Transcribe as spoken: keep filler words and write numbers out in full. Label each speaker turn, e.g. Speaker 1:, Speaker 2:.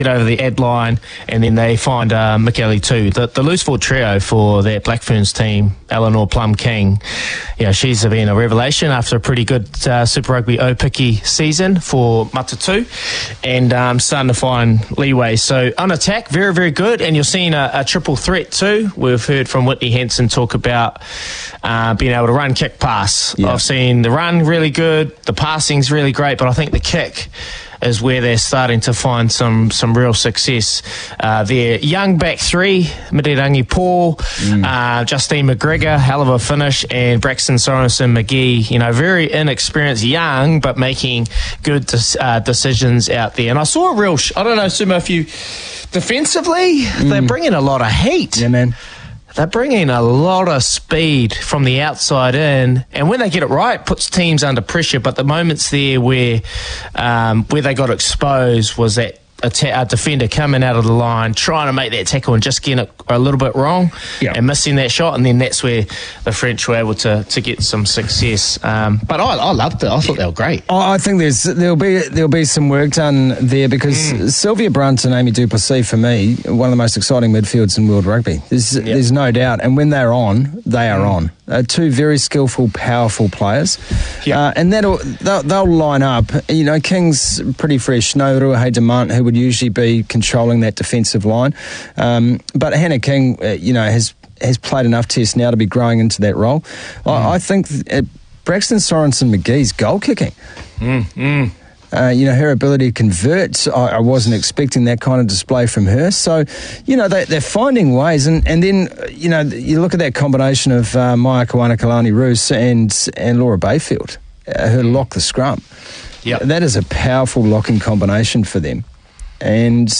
Speaker 1: over the ad line, and then they find uh, McEllie too. The, the loose forward trio for that Black Ferns team, Eleanor Plum King, yeah, she's been a revelation after a pretty good uh, Super Rugby O-Piki season for Matatu, and um, starting to find leeway. So on attack, very, very good, and you're seeing a, a triple threat too. We've heard from Whitney Hanson talk about uh, being able to run, kick, pass. Yeah. I've seen the run really good, the passing's really great, but I think the kick is where they're starting to find some some real success. Uh, their young back three, Midirangi Paul, mm. uh, Justine McGregor, hell of a finish, and Braxton Sorensen McGee, you know, very inexperienced, young, but making good de- uh, decisions out there. And I saw a real, sh- I don't know, Sumo, if you, defensively, mm. they're bringing a lot of heat.
Speaker 2: Yeah, man.
Speaker 1: They're bringing a lot of speed from the outside in, and when they get it right, puts teams under pressure. But the moments there where um, where they got exposed was that a, ta- a defender coming out of the line, trying to make that tackle and just getting it a little bit wrong, yeah. and missing that shot, and then that's where the French were able to, to get some success. Um, but I, I loved it. I thought they were great.
Speaker 2: I think there's there'll be there'll be some work done there because mm. Sylvia Brunt and Amy Duplessis, for me, one of the most exciting midfields in world rugby. There's yep. there's no doubt, and when they're on, they are mm. on. Uh, two very skillful, powerful players, yep. uh, and that'll they'll, they'll line up. You know, King's pretty fresh. No Ruahei Demant, who would usually be controlling that defensive line, um, but Hannah King, uh, you know, has has played enough tests now to be growing into that role. Mm. I, I think uh, Braxton Sorensen McGee's goal kicking.
Speaker 1: Mm, mm.
Speaker 2: Uh, you know, her ability to convert, I, I wasn't expecting that kind of display from her. So, you know, they, they're finding ways. And, and then, you know, you look at that combination of uh, Maya Kawana-Kalani-Roos and, and Laura Bayfield, uh, who lock the scrum.
Speaker 1: Yep.
Speaker 2: That is a powerful locking combination for them. And